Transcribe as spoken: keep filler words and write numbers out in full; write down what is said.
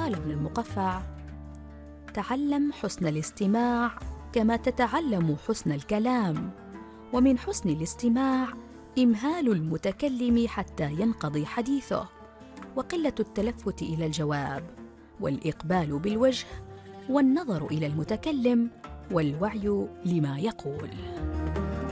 قال ابن المقفع: تعلم حسن الاستماع كما تتعلم حسن الكلام، ومن حسن الاستماع إمهال المتكلم حتى ينقضي حديثه، وقلة التلفت إلى الجواب، والإقبال بالوجه، والنظر إلى المتكلم، والوعي لما يقول.